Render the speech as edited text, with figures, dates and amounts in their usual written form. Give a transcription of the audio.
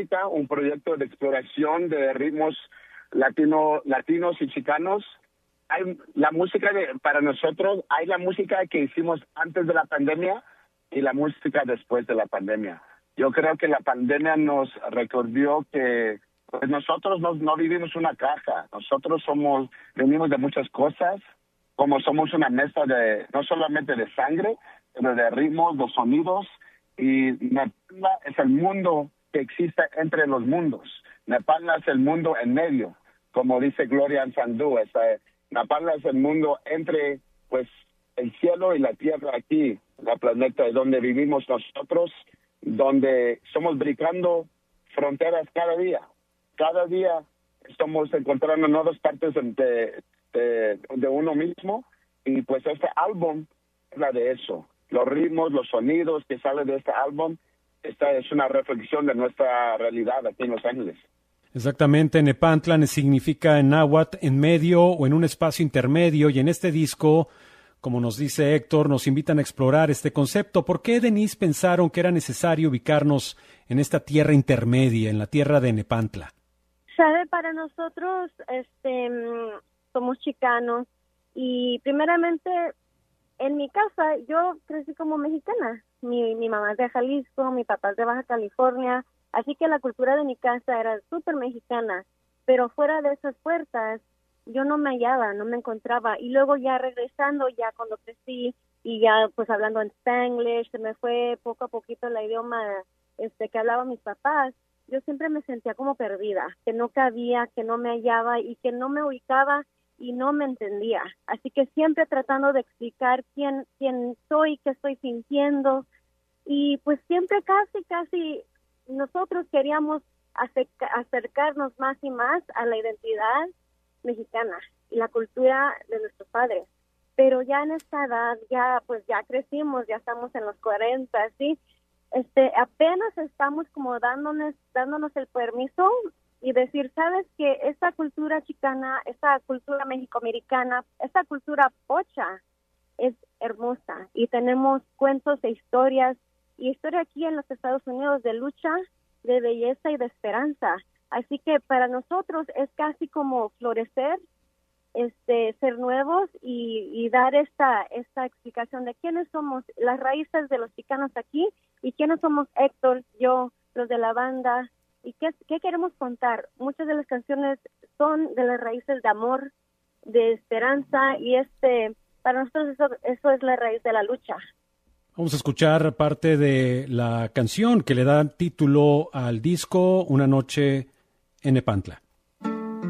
música, un proyecto de exploración de ritmos latinos y chicanos. Hay la música para nosotros, hay la música que hicimos antes de la pandemia y la música después de la pandemia. Yo creo que la pandemia nos recordó que pues, nosotros no vivimos una caja. Nosotros venimos de muchas cosas, como somos una mezcla no solamente de sangre, pero de ritmos, de sonidos. Y Nepantla es el mundo que existe entre los mundos. Nepantla es el mundo en medio, como dice Gloria Anzandú. Nepantla es el mundo entre pues el cielo y la tierra aquí, la planeta donde vivimos nosotros, donde estamos brincando fronteras cada día. Cada día estamos encontrando nuevas partes de uno mismo, y pues este álbum habla de eso. Los ritmos, los sonidos que salen de este álbum, esta es una reflexión de nuestra realidad aquí en Los Ángeles. Exactamente, Nepantla significa en náhuatl en medio o en un espacio intermedio, y en este disco, como nos dice Héctor, nos invitan a explorar este concepto. ¿Por qué, Denise, pensaron que era necesario ubicarnos en esta tierra intermedia, en la tierra de Nepantla? Sabe, para nosotros somos chicanos, y primeramente en mi casa yo crecí como mexicana. Mi mamá es de Jalisco, mi papá es de Baja California, así que la cultura de mi casa era súper mexicana, pero fuera de esas puertas yo no me hallaba, no me encontraba. Y luego ya regresando, ya cuando crecí y ya pues hablando en Spanglish, se me fue poco a poquito el idioma que hablaban mis papás. Yo siempre me sentía como perdida, que no cabía, que no me hallaba y que no me ubicaba y no me entendía. Así que siempre tratando de explicar quién soy, qué estoy sintiendo, y pues siempre casi nosotros queríamos acercarnos más y más a la identidad mexicana y la cultura de nuestros padres. Pero ya en esta edad, ya crecimos, ya estamos en los 40, ¿sí? Apenas estamos como dándonos el permiso y decir, sabes que esta cultura chicana, esta cultura mexicoamericana, esta cultura pocha es hermosa, y tenemos cuentos e historia aquí en los Estados Unidos de lucha, de belleza y de esperanza. Así que para nosotros es casi como florecer, ser nuevos y dar esta explicación de quiénes somos, las raíces de los chicanos aquí, y quiénes somos Héctor, yo, los de la banda, y qué queremos contar. Muchas de las canciones son de las raíces de amor, de esperanza, y para nosotros eso es la raíz de la lucha. Vamos a escuchar parte de la canción que le da título al disco, Una noche en Nepantla.